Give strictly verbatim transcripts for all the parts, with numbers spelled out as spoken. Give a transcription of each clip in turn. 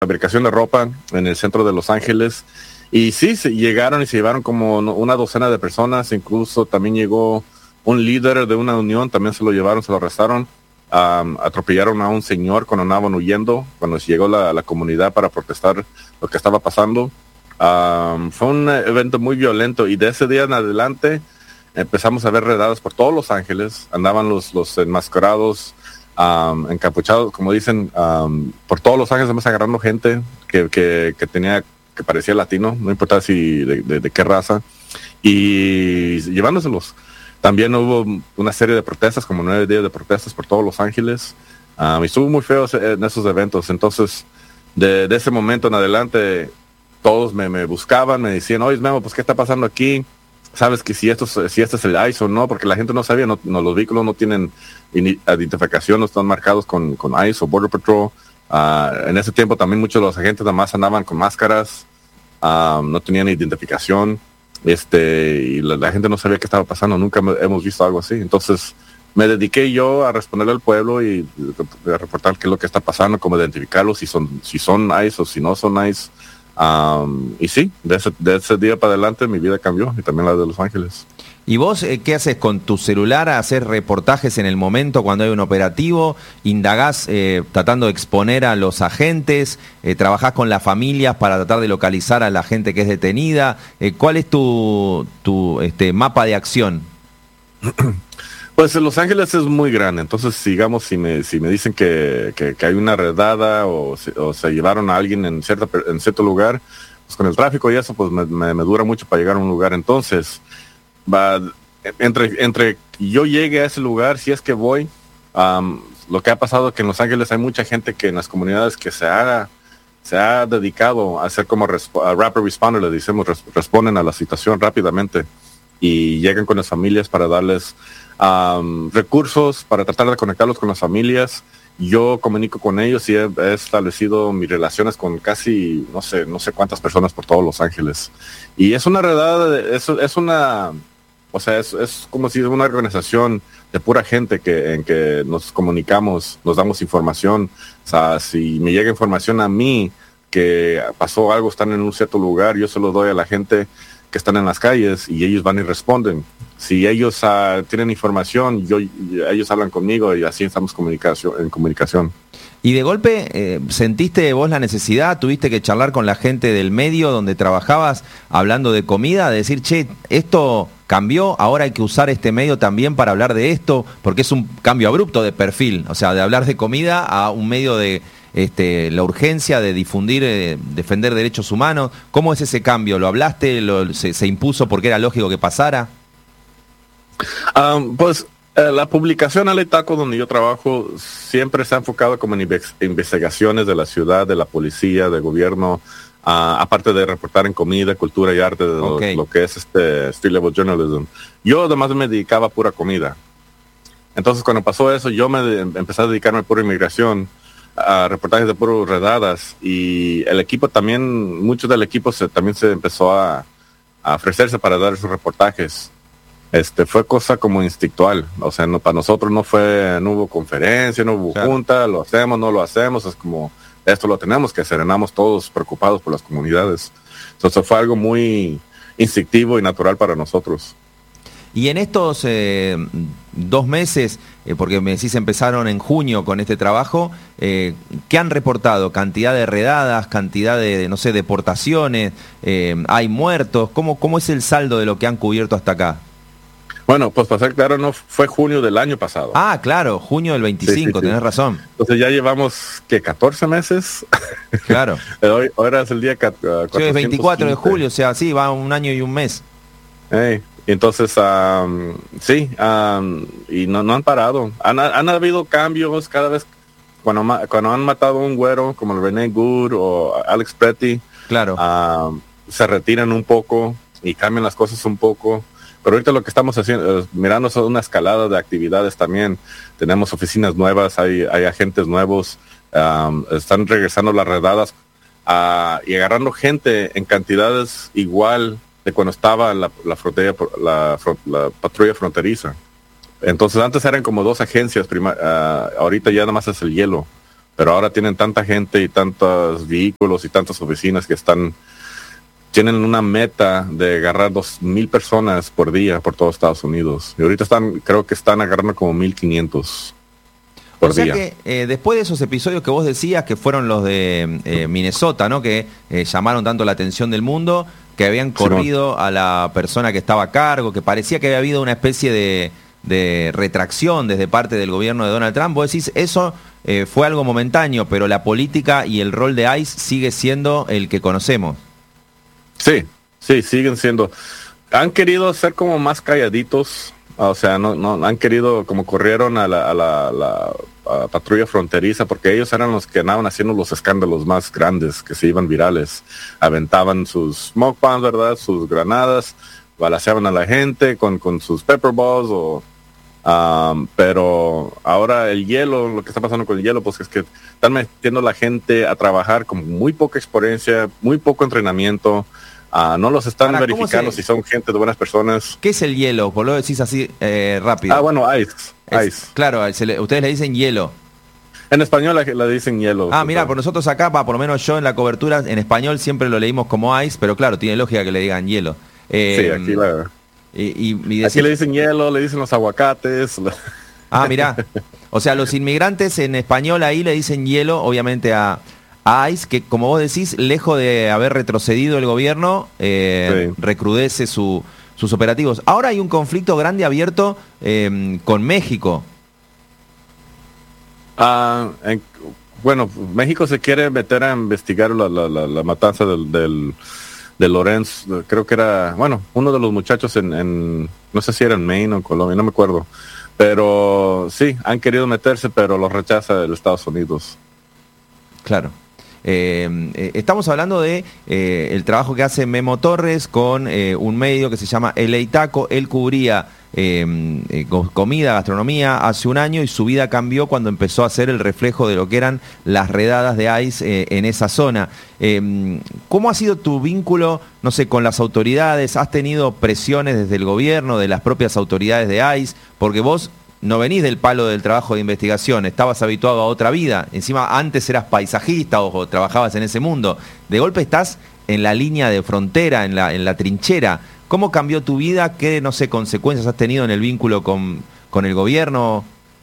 fabricación de ropa en el centro de Los Ángeles. Y sí, se llegaron y se llevaron como una docena de personas. Incluso también llegó un líder de una unión, también se lo llevaron, se lo arrestaron. Um, atropellaron a un señor cuando andaban huyendo, cuando llegó la, la comunidad para protestar lo que estaba pasando. Um, fue un evento muy violento y de ese día en adelante empezamos a ver redadas por todos Los Ángeles. Andaban los, los enmascarados, um, encapuchados, como dicen, um, por todos Los Ángeles. Estamos agarrando gente que, que, que tenía, que parecía latino, no importa si de, de, de qué raza, y llevándoselos. También hubo una serie de protestas, como nueve días de protestas por todos Los Ángeles. Um, y estuvo muy feo en esos eventos. Entonces, de, de ese momento en adelante, todos me, me buscaban, me decían, oye, Memo, pues, ¿qué está pasando aquí? Sabes que si esto, si este es el I C E o no, porque la gente no sabía, no, no los vehículos no tienen identificación, no están marcados con, con I C E o Border Patrol. Uh, en ese tiempo también muchos de los agentes nada más andaban con máscaras, um, no tenían identificación. Este, y la, la gente no sabía qué estaba pasando, nunca me, hemos visto algo así. Entonces me dediqué yo a responderle al pueblo y a reportar qué es lo que está pasando, cómo identificarlos, si son, si son I C E o si no son I C E. Um, y sí, de ese, de ese día para adelante mi vida cambió, y también la de Los Ángeles. ¿Y vos eh, qué haces con tu celular? ¿Haces reportajes en el momento cuando hay un operativo? ¿Indagás eh, tratando de exponer a los agentes? Eh, ¿Trabajás con las familias para tratar de localizar a la gente que es detenida? Eh, ¿Cuál es tu, tu este, mapa de acción? Pues Los Ángeles es muy grande, entonces digamos si me si me dicen que, que, que hay una redada o se, o se llevaron a alguien en cierta en cierto lugar, pues con el tráfico y eso pues me, me, me dura mucho para llegar a un lugar. Entonces va entre entre yo llegue a ese lugar, si es que voy, um, lo que ha pasado es que en Los Ángeles hay mucha gente que en las comunidades que se ha se ha dedicado a ser como resp- a rapid responder, le decimos, res- responden a la situación rápidamente y llegan con las familias para darles Um, recursos, para tratar de conectarlos con las familias. Yo comunico con ellos y he, he establecido mis relaciones con casi, no sé, no sé cuántas personas por todos Los Ángeles. Y es una redada, de, es, es una, o sea, es, es como si es una organización de pura gente que, en que nos comunicamos, nos damos información. O sea, si me llega información a mí que pasó algo, están en un cierto lugar, yo se lo doy a la gente que están en las calles y ellos van y responden. Si ellos uh, tienen información, yo, ellos hablan conmigo y así estamos comunicación, en comunicación. Y de golpe, eh, ¿sentiste vos la necesidad, tuviste que charlar con la gente del medio donde trabajabas hablando de comida, de decir, che, esto cambió, ahora hay que usar este medio también para hablar de esto, porque es un cambio abrupto de perfil, o sea, de hablar de comida a un medio de este, la urgencia de difundir, eh, defender derechos humanos? ¿Cómo es ese cambio? ¿Lo hablaste? Lo, se, ¿Se impuso porque era lógico que pasara? Um, pues eh, la publicación Ale Taco, donde yo trabajo, siempre se ha enfocado como en inve- investigaciones de la ciudad, de la policía, del gobierno, uh, aparte de reportar en comida, cultura y arte, de okay. lo, lo que es este street level journalism. Yo además me dedicaba a pura comida. Entonces cuando pasó eso, yo me de- empecé a dedicarme a pura inmigración, a reportajes de puras redadas, y el equipo también, mucho del equipo se, también se empezó a, a ofrecerse para dar esos reportajes. Este fue cosa como instintual, o sea, no, para nosotros no fue, no hubo conferencia, no hubo claro. junta, lo hacemos, no lo hacemos, es como, esto lo tenemos que hacer, andamos todos preocupados por las comunidades. Entonces fue algo muy instintivo y natural para nosotros. Y en estos eh, dos meses, eh, porque me decís empezaron en junio con este trabajo, eh, ¿qué han reportado? ¿Cantidad de redadas, cantidad de, no sé, deportaciones? Eh, ¿Hay muertos? ¿Cómo, ¿Cómo es el saldo de lo que han cubierto hasta acá? Bueno, pues para ser claro, no fue junio del año pasado. Ah, claro, junio del veinticinco, sí, sí, sí. Tenés razón. Entonces ya llevamos, ¿qué? catorce meses. Claro. Hoy, ahora es el día cuatrocientos quince. Sí, es veinticuatro de julio, o sea, sí, va un año y un mes. Hey, entonces, um, sí, um, y no, no han parado. Han, han habido cambios cada vez, cuando, cuando han matado a un güero, como el René Good o Alex Pretty, claro. um, se retiran un poco y cambian las cosas un poco. Pero ahorita lo que estamos haciendo, mirando son una escalada de actividades también. Tenemos oficinas nuevas, hay, hay agentes nuevos, um, están regresando las redadas uh, y agarrando gente en cantidades igual de cuando estaba la, la, frontera, la, la patrulla fronteriza. Entonces antes eran como dos agencias, prima, uh, ahorita ya nada más es el hielo. pero ahora tienen tanta gente y tantos vehículos y tantas oficinas que están, tienen una meta de agarrar dos mil personas por día por todos Estados Unidos. Y ahorita están, creo que están agarrando como mil quinientos por o sea día. que eh, después de esos episodios que vos decías, que fueron los de eh, Minnesota, ¿no? Que eh, llamaron tanto la atención del mundo, que habían corrido sí, a la persona que estaba a cargo, que parecía que había habido una especie de, de retracción desde parte del gobierno de Donald Trump. Vos decís, eso eh, fue algo momentáneo, pero la política y el rol de ICE sigue siendo el que conocemos. Sí, sí, siguen siendo. Han querido ser como más calladitos. O sea, no, no han querido, como corrieron a la, a la, a la a patrulla fronteriza, porque ellos eran los que andaban haciendo los escándalos más grandes, que se iban virales. Aventaban sus smoke bombs, ¿verdad? Sus granadas, balaceaban a la gente con, con sus pepper balls, o, um, pero ahora el hielo, lo que está pasando con el hielo, pues es que están metiendo a la gente a trabajar con muy poca experiencia, muy poco entrenamiento. Uh, no los están Ahora, verificando se... si son gente de buenas personas. ¿Qué es el hielo? Por lo decís así eh, rápido. Ah, bueno, ice. Es, ice. Claro, se le, ustedes le dicen hielo. En español la, la dicen hielo. Ah, mira, por nosotros acá, pa, por lo menos yo en la cobertura, en español siempre lo leímos como ice, pero claro, tiene lógica que le digan hielo. Eh, sí, aquí la... Y, y, y decís... Aquí le dicen hielo, le dicen los aguacates. Ah, mirá. O sea, los inmigrantes en español ahí le dicen hielo, obviamente a... ICE, que como vos decís, lejos de haber retrocedido el gobierno, eh, sí. recrudece su, sus operativos. Ahora hay un conflicto grande abierto eh, con México. Uh, en, bueno, México se quiere meter a investigar la, la, la, la matanza del, del, de Lorenz, creo que era, bueno, uno de los muchachos en, en, no sé si era en Maine o en Colombia, no me acuerdo. Pero sí, han querido meterse, pero los rechaza el Estados Unidos. Claro. Eh, eh, estamos hablando de eh, el trabajo que hace Memo Torres con eh, un medio que se llama L A Taco. Él cubría eh, eh, comida, gastronomía hace un año y su vida cambió cuando empezó a ser el reflejo de lo que eran las redadas de ICE eh, en esa zona. Eh, ¿Cómo ha sido tu vínculo, no sé, con las autoridades? ¿Has tenido presiones desde el gobierno, de las propias autoridades de ICE? Porque vos no venís del palo del trabajo de investigación, estabas habituado a otra vida, encima antes eras paisajista o, o trabajabas en ese mundo, de golpe estás en la línea de frontera, en la, en la trinchera. ¿Cómo cambió tu vida? ¿Qué, no sé, consecuencias has tenido en el vínculo con, con el gobierno?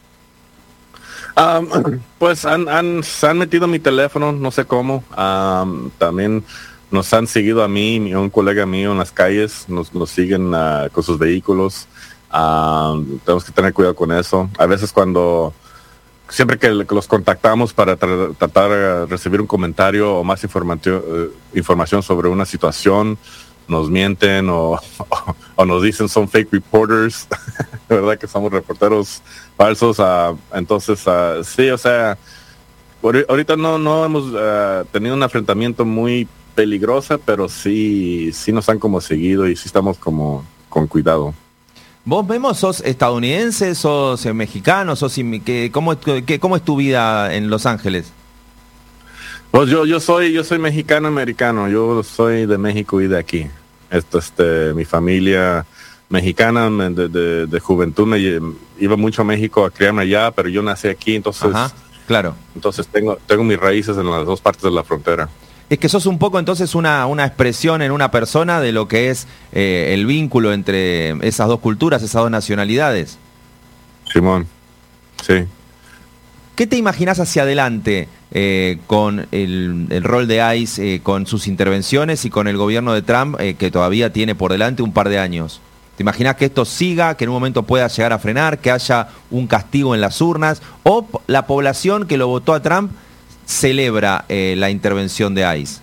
Um, pues han, han, se han metido en mi teléfono, no sé cómo, um, también nos han seguido a mí y a un colega mío en las calles, nos, nos siguen uh, con sus vehículos. Uh, tenemos que tener cuidado con eso. A veces cuando, siempre que, que los contactamos para tra tratar de recibir un comentario o más información, uh, información sobre una situación, nos mienten o, o, o nos dicen son fake reporters, de verdad que somos reporteros falsos. Uh, entonces, uh, sí, o sea, ahorita no, no hemos uh, tenido un enfrentamiento muy peligroso, pero sí, sí nos han como seguido y sí estamos como con cuidado. ¿Vos, Memo, sos estadounidense, sos eh, mexicano, sos que, ¿cómo, que, ¿cómo es tu vida en Los Ángeles? Pues yo, yo soy, yo soy mexicano-americano, yo soy de México y de aquí. Esto, este, mi familia mexicana de, de, de juventud me iba mucho a México a criarme allá, pero yo nací aquí, entonces, Ajá, claro. Entonces tengo, tengo mis raíces en las dos partes de la frontera. Es que sos un poco entonces una, una expresión en una persona de lo que es eh, el vínculo entre esas dos culturas, esas dos nacionalidades. Simón, sí. ¿Qué te imaginás hacia adelante eh, con el, el rol de ICE, eh, con sus intervenciones y con el gobierno de Trump, eh, que todavía tiene por delante un par de años? ¿Te imaginás que esto siga, que en un momento pueda llegar a frenar, que haya un castigo en las urnas, o la población que lo votó a Trump celebra eh, la intervención de ICE?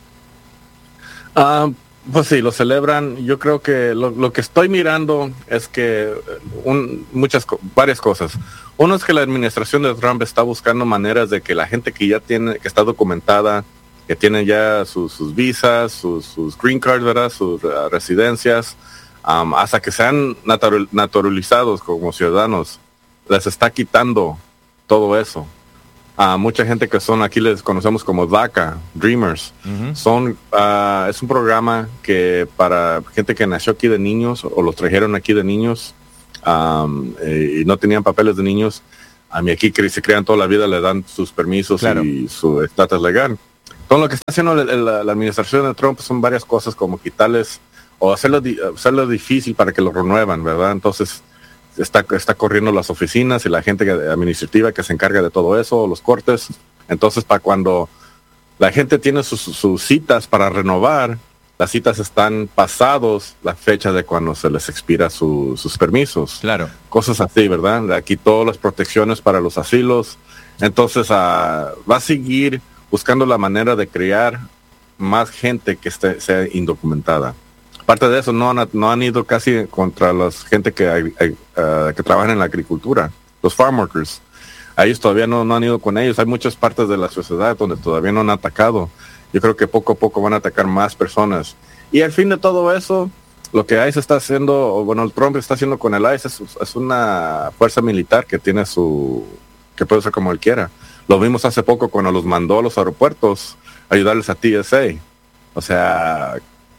Uh, pues sí, lo celebran. Yo creo que lo, lo que estoy mirando es que un, muchas, varias cosas. Uno es que la administración de Trump está buscando maneras de que la gente que ya tiene, que está documentada, que tiene ya sus, sus visas, sus, sus green cards, ¿verdad? Sus uh, residencias, um, hasta que sean natural, naturalizados como ciudadanos, les está quitando todo eso. A uh, mucha gente que son, aquí les conocemos como DACA, Dreamers, uh-huh. son uh, es un programa que para gente que nació aquí de niños o los trajeron aquí de niños um, eh, y no tenían papeles de niños, A mí aquí se crean toda la vida, le dan sus permisos claro. y su estatus legal. Todo lo que está haciendo la, la, la administración de Trump son varias cosas como quitarles o hacerlo, hacerlo difícil para que lo renuevan, ¿verdad? Entonces está, está corriendo las oficinas y la gente administrativa que se encarga de todo eso, los cortes. Entonces para cuando la gente tiene sus, sus citas para renovar, las citas están pasados la fecha de cuando se les expira su, sus permisos. Claro. Cosas así, ¿verdad? Aquí todas las protecciones para los asilos. Entonces uh, va a seguir buscando la manera de crear más gente que esté, sea indocumentada. Aparte de eso, no han, no han ido casi contra la gente que, uh, que trabaja en la agricultura, los farm workers. A ellos todavía no, no han ido con ellos. Hay muchas partes de la sociedad donde todavía no han atacado. Yo creo que poco a poco van a atacar más personas. Y al fin de todo eso, lo que ICE está haciendo, o bueno, el Trump está haciendo con el ICE es, es una fuerza militar que tiene su, que puede ser como él quiera. Lo vimos hace poco cuando los mandó a los aeropuertos a ayudarles a T S A. O sea,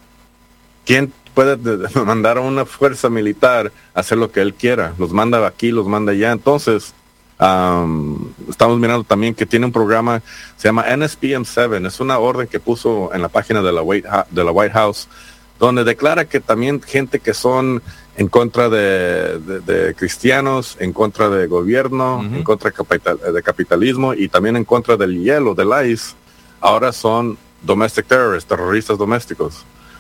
¿quién puede mandar a una fuerza militar a hacer lo que él quiera? Los manda aquí, los manda allá. Entonces, Um, estamos mirando también que tiene un programa, se llama N S P M siete, es una orden que puso en la página de la White, de la White House, donde declara que también gente que son en contra de, de, de cristianos, en contra de gobierno, uh-huh. en contra de, capital, de capitalismo y también en contra del hielo, del ICE, ahora son domestic terrorists, terroristas domésticos.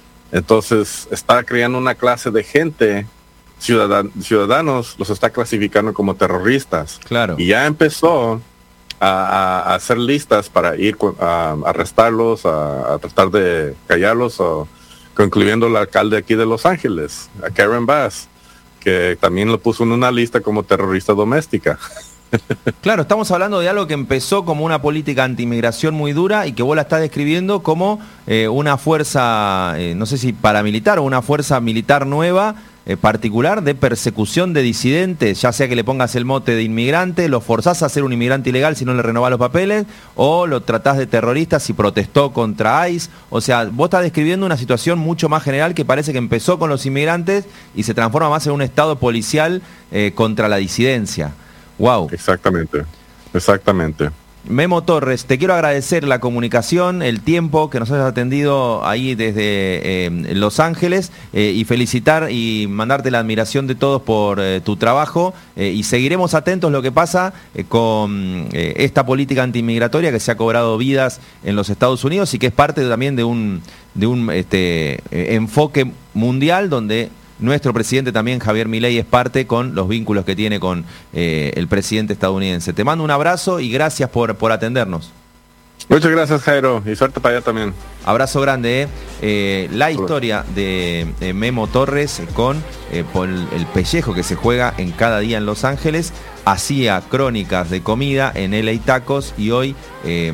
Entonces está creando una clase de gente, Ciudadan, ciudadanos los está clasificando como terroristas. Claro. Y ya empezó a, a, a hacer listas para ir a, a arrestarlos, a, a tratar de callarlos, o, incluyendo el alcalde aquí de Los Ángeles, a Karen Bass, que también lo puso en una lista como terrorista doméstica. Claro, estamos hablando de algo que empezó como una política anti-inmigración muy dura y que vos la estás describiendo como eh, una fuerza, eh, no sé si paramilitar o una fuerza militar nueva, eh, particular de persecución de disidentes, ya sea que le pongas el mote de inmigrante, lo forzás a ser un inmigrante ilegal si no le renovás los papeles, o lo tratás de terrorista si protestó contra ICE. O sea, vos estás describiendo una situación mucho más general que parece que empezó con los inmigrantes y se transforma más en un estado policial eh, contra la disidencia. Wow. Exactamente, exactamente. Memo Torres, te quiero agradecer la comunicación, el tiempo que nos has atendido ahí desde eh, Los Ángeles eh, y felicitar y mandarte la admiración de todos por eh, tu trabajo eh, y seguiremos atentos lo que pasa eh, con eh, esta política antiinmigratoria que se ha cobrado vidas en los Estados Unidos y que es parte también de un, de un este, eh, enfoque mundial donde nuestro presidente también, Javier Milei, es parte con los vínculos que tiene con eh, el presidente estadounidense. Te mando un abrazo y gracias por, por atendernos. Muchas gracias, Jairo, y suerte para allá también. Abrazo grande. Eh. Eh, la historia de eh, Memo Torres con eh, por el pellejo que se juega en cada día en Los Ángeles. Hacía crónicas de comida en L A Tacos y hoy eh,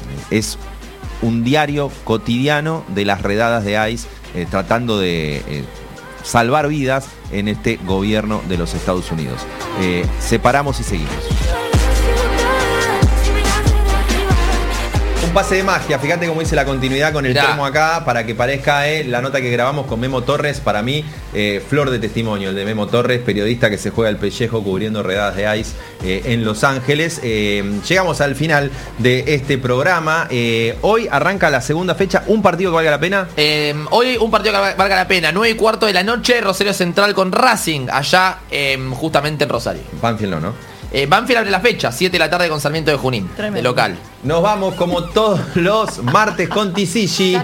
es un diario cotidiano de las redadas de ICE eh, tratando de... Eh, salvar vidas en este gobierno de los Estados Unidos. Eh, separamos y seguimos. Un pase de magia, fíjate cómo hice la continuidad con el Ya. termo acá para que parezca eh, la nota que grabamos con Memo Torres. Para mí, eh, flor de testimonio, el de Memo Torres, periodista que se juega el pellejo cubriendo redadas de ICE eh, en Los Ángeles. Eh, llegamos al final de este programa. Eh, hoy arranca la segunda fecha, un partido que valga la pena. Eh, hoy un partido que valga la pena, nueve y cuarto de la noche, Rosario Central con Racing, allá eh, justamente en Rosario. Banfield no, ¿no? Eh, Banfield abre la fecha, siete de la tarde con Sarmiento de Junín, Tremendo. de local. Nos vamos como todos los martes con Tisici.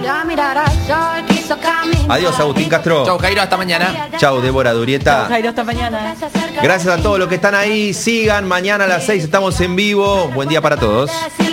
Adiós, Agustín Castro. Chau, Jairo, hasta mañana. Chau, Débora Durieta. Jairo, hasta mañana. Gracias a todos los que están ahí. Sigan, mañana a las seis estamos en vivo. Buen día para todos.